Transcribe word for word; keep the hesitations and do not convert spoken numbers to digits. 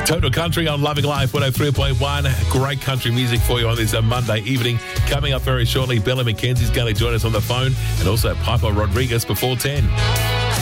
Total Country on Loving Life one oh three point one. Great country music for you on this uh, Monday evening. Coming up very shortly, Bella McKenzie's going to join us on the phone, and also Piper Rodriguez before ten.